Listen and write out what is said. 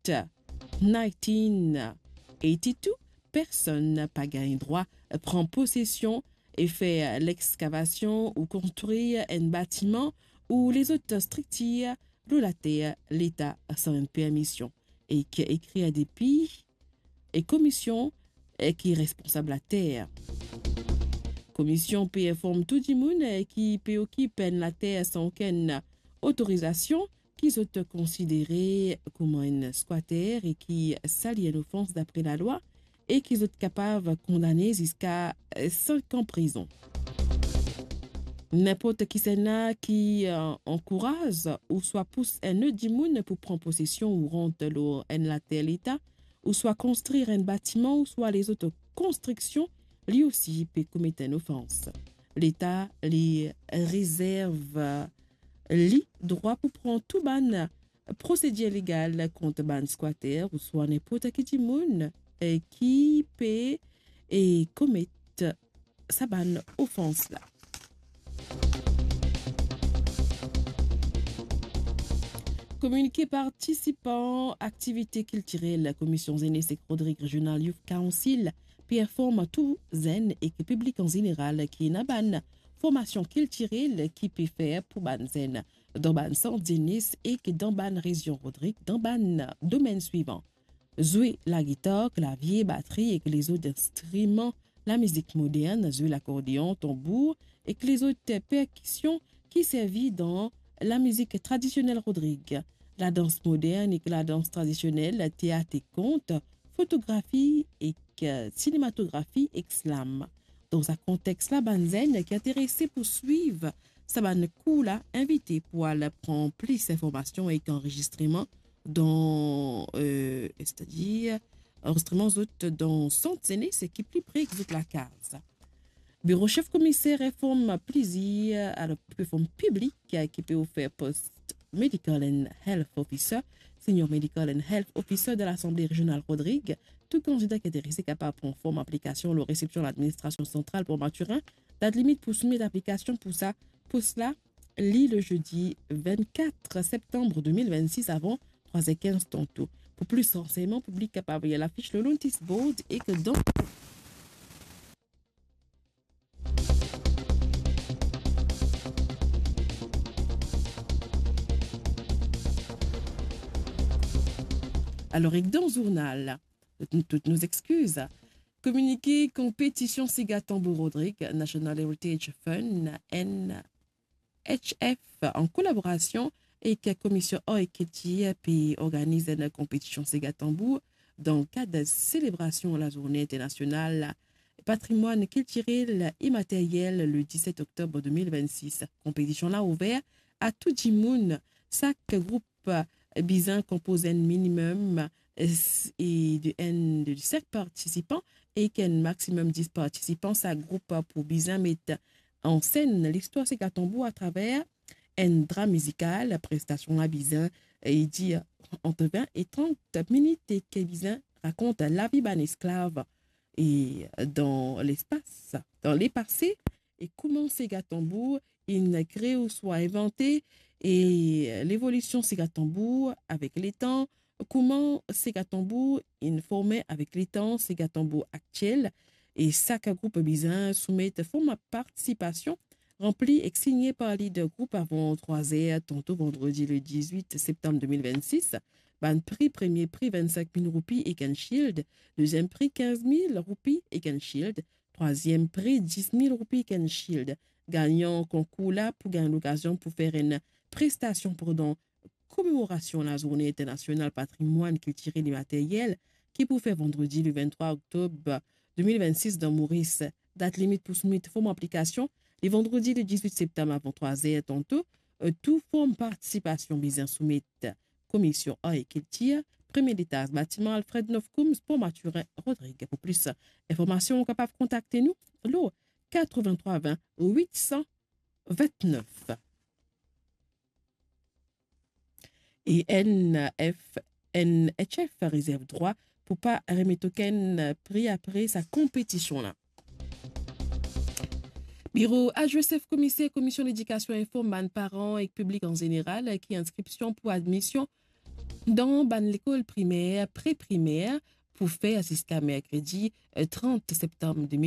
1982, personne pas gagne droit prend possession et fait l'excavation ou construire un bâtiment ou les autres structures de la terre, l'État sans une permission et qui écrit à des pays et commission qui est responsable de la terre. Commission peut informe tout le monde qui préoccupe la terre sans aucune autorisation, qui sont considérés comme un squatter et qui s'allient une offense d'après la loi et qui sont capables de condamner jusqu'à 5 ans de prison. N'importe qui s'en qui encourage ou soit pousse un autre monde pour prendre possession ou rendre la terre l'État ou soit construire un bâtiment ou soit les autres constructions, lui aussi peut commettre une offense. L'État les réserve les droits pour prendre tout ban procédure légale contre ban squatter ou soit n'importe qui monde qui peut et commettre sa ban offense là. Communiqué participant, activité culturelle, la commission Zéné Rodrigue Regional Youth Council, performe tout zen et que public en général qui n'a ban formation culturelle qui peut faire pour ban zen dans ban sans Zénis et que dans ban région Rodrigue dans ban domaine suivant. Jouer la guitare, clavier, batterie et que les autres instruments, la musique moderne, jouer l'accordéon, tambour et que les autres percussions qui servent dans la musique traditionnelle Rodrigue, la danse moderne et la danse traditionnelle, le théâtre et conte, photographie et cinématographie et slam. Dans un contexte, la banzen qui est intéressée pour suivre sa ban cool invité pour aller prendre plus d'informations et enregistrement dans c'est-à-dire enregistrement dans Centené, c'est qui plus près que la case. Bureau chef commissaire réforme plaisir à la réforme publique qui peut faire poste Medical and Health Officer, Senior Medical and Health Officer de l'Assemblée régionale Rodrigue. Tout candidat qui est intéressé capable de prendre forme application la réception de l'administration centrale pour Mathurin. Date limite pour soumettre l'application pour ça. Pour cela, lit le jeudi 24 septembre 2026 avant 3h15 tantôt. Pour plus de renseignements publics capable, il y a l'affiche le notice board et que dans alors, et dans le journal, toutes nos excuses, communiqué compétition Siga Tambour Rodrigue, National Heritage Fund, NHF, en collaboration avec la commission OEKT, puis organise une compétition Siga Tambour dans le cadre de célébration de la journée internationale patrimoine culturel immatériel le 17 octobre 2026. Compétition là ouverte à tout le monde. Chaque groupe bizin compose un minimum et de 5 participants et qu'un maximum 10 participants. Chaque groupe pour bizin mettre en scène l'histoire Siga Tambour à travers un drame musical, la prestation à bizin et dit entre 20 et 30 minutes et que bizin raconte la vie d'un esclave et dans l'espace, dans les passés et comment Siga Tambour il crée ou soit inventé et l'évolution Siga Tambour avec les temps, comment Siga Tambour il formé avec les temps Siga Tambour actuel et chaque groupe bizin soumet forme participation rempli et signé par leader groupe avant 3h tantôt vendredi le 18 septembre 2026. Ban prix, premier prix 25 000 roupies et Can Shield. Deuxième prix 15 000 roupies et Can Shield. Troisième prix 10 000 roupies Can Shield. Gagnant concours là pour gagner l'occasion pour faire une prestation pendant commémoration de la journée internationale patrimoine culturel et matériel qui pour faire vendredi le 23 octobre 2026 dans Maurice. Date limite pour soumettre forme application. Les vendredis le 18 septembre avant 3h tantôt. Tout forme participation bien soumettre commission A et Kiltir, premier étage, bâtiment Alfred Novcoum, pour Mathurin Rodrigue. Pour plus d'informations, capable de contacter nous, l'eau 83 20 829. Et NHF réserve droit pour pas remettre aucun prix après sa compétition là. Bureau HESF commissaire commission d'éducation informe parents et public en général qui inscription pour admission dans l'école primaire, pré-primaire, pour faire jusqu'à mercredi 30 septembre 2020.